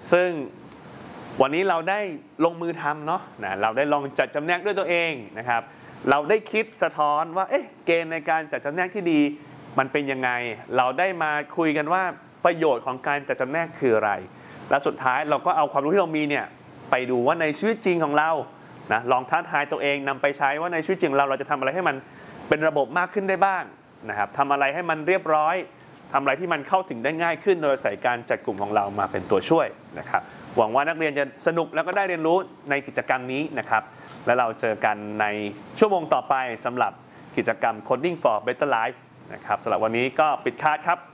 ซึ่งวันนี้เราได้ลงมือทำเนาะเราได้ลองจัดจำแนกด้วยตัวเองนะครับเราได้คิดสะท้อนว่าเกณฑ์ในการจัดจำแนกที่ดีมันเป็นยังไงเราได้มาคุยกันว่าประโยชน์ของการจัดจำแนกคืออะไรและสุดท้ายเราก็เอาความรู้ที่เรามีเนี่ยไปดูว่าในชีวิตจริงของเรานะลองท้าทายตัวเองนำไปใช้ว่าในชีวิตจริงเราจะทำอะไรให้มันเป็นระบบมากขึ้นได้บ้างนะครับทำอะไรให้มันเรียบร้อยทำอะไรที่มันเข้าถึงได้ง่ายขึ้นโดยใส่การจัดกลุ่มของเรามาเป็นตัวช่วยนะครับหวังว่านักเรียนจะสนุกแล้วก็ได้เรียนรู้ในกิจกรรมนี้นะครับและเราเจอกันในชั่วโมงต่อไปสำหรับกิจกรรม Coding for Better Life นะครับสำหรับวันนี้ก็ปิดคาร์ดครับ